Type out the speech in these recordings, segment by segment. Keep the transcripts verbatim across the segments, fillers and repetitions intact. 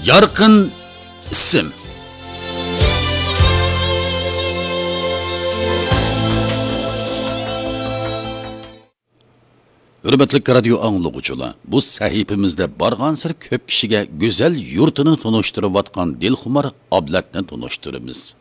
Yarqin ism. Hürmetlik radyo anlıqçılar, bu sahifimizde barğan sır köp kişiге güzel yurtunu tunuşturup atkan Dilxumar Ablatni tunuşturumuz.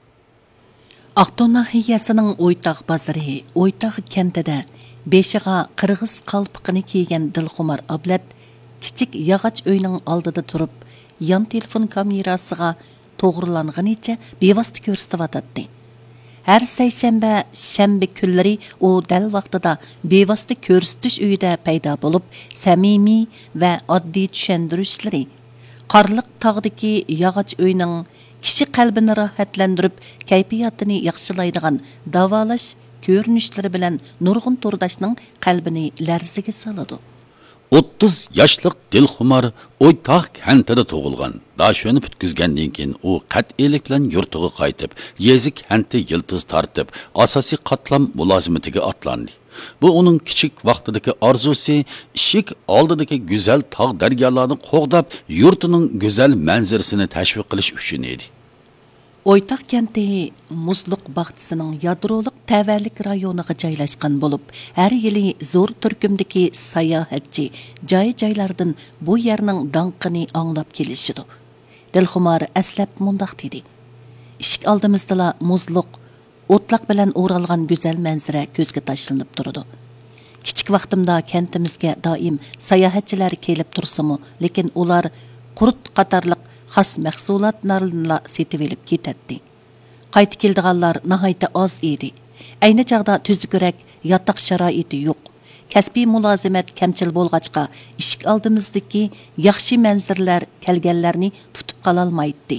Aqto'na nahiyasining O'ytaq bozori, O'ytaq kentida beshiga qirg'iz qalpiqini kiygan Dilxumar Ablat kichik yog'och uyning oldida turib, yon telefon kamerasiga to'g'rilanganicha bevosita ko'rsatyapti. Har seshanba, shanba kunlari u dal vaqtida bevosita ko'rsatish uyida paydo bo'lib, samimiy va oddiy tushuntirishlari Qarliq tog'dagi yog'och uyning kishi qalbini rohatlantirib, kayfiyatini yaxshilaydigan davolash ko'rinishlari bilan nurg'un turdashning qalbini larziga soladi. o'ttiz yoshlik Dilxumar O'ytaq kentida tug'ilgan. Dashoni putkizgandan keyin u qat'iylik bilan yurtiga qaytib, Yezik kenti yiltiz tortib, asosiy qatlam mulozimatiga atlandi. Bu uning kichik vaqtidagi orzusi, ishik oldidagi go'zal tog' daryolarni qo'g'dab, yurtining go'zal manzarasini tashviq qilish uchun edi. O'ytaq kenti Muzluq bog'chisining yadroliq tavallik rayoniga joylashgan bo'lib, har yili zo'r turkumdagi sayohatchi joy-joylardan bu yerning danqini anglab kelishidi. Dilxumar aslab mundaq dedi: "Ishik oldimizda Muzluq o'tloq bilan o'ralgan go'zal manzara ko'zga tashlanib turadi. Kichik vaqtimda kentimizga doim sayohatchilar kelib tursimi, lekin ular qurt qatorliq xas mahsulotlarni setib olib ketadi. Qaytib keldiganlar nihoyatda oz edi. Ayni chaqda tuzukrak yotoq sharoiti yo'q. Kasbiy mulozimat kamchil bo'lg'achqa, ishik oldimizdagi yaxshi manzaralar kelganlarni tutib qola olmaydi."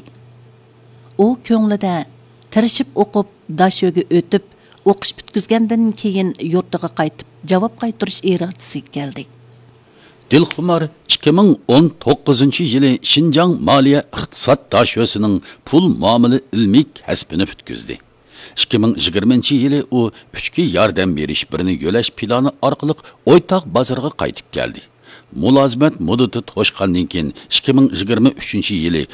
U ko'nglida tirishib o'qib, dashoga o'tib, o'qish bitkizgandan keyin yurtiga qaytib, javob qaytarish irodasi keldi. Dilxumar ikki ming o'n to'qqizinchi yili Xinjiang Moliya iqtisod dashosining pul muomala ilmiy kasbini bitkizdi. ikki ming yigirmanchi yili u uchga yordam berish birini yo'lash plani orqali O'ytaq bozoriga qaytib keldi. Mulozimat muddati to'shqandan keyin ikki ming yigirma uchinchi yili